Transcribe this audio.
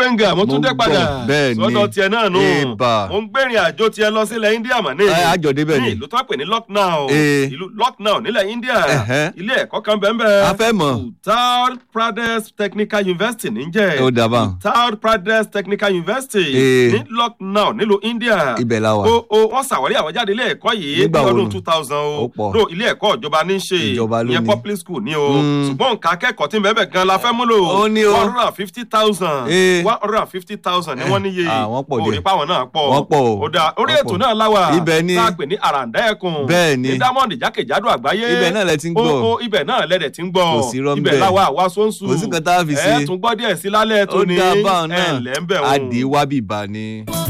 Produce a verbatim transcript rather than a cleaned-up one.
Gbenga mo tún dé padà sọ́dọ̀ tiẹ̀ náà nù mo ń gbẹ̀rìn àjò tiẹ̀ lọ sílẹ̀ India mà ní ní ìlú tó pè ní Lucknow ìlú Lucknow nílẹ̀ India ilé ẹ̀kọ́ kan bẹ́ẹ̀ Uttar Pradesh Technical University níjẹ́ Uttar Pradesh Technical University ní Lucknow nílùú India ibẹ̀ la wà o wọ́n ṣàwárí àwọn jáde ilé ẹ̀kọ́ yìí ní ọdún two thousand o no ilé ẹ̀kọ́ ìjọba ní ṣe ìyẹn public school ní o ṣùgbọ́n nǹkan akẹ́kọ̀ọ́ tí bẹ́ẹ̀ gan la fẹ́ múlò one hundred and fifty thousand one hundred and fifty thousand ni wọ́n níye orí pàwọn náà pọ̀ ó dá orí ètò náà láwà tá a pè ní àràǹdá ẹkùn ní Diamond jákèjádò àgbáyé ibẹ̀ náà lẹ ti ń gbọ́ ibẹ̀ náà lẹ́dẹ̀ ti ń gbọ́ ibẹ̀ láwa àwa sóńsù ẹ̀ tún gbọ́ díẹ̀ sí lálẹ́ tó ní ẹ̀ lẹ́ńbẹ̀ wọn. adìwábìbà ni.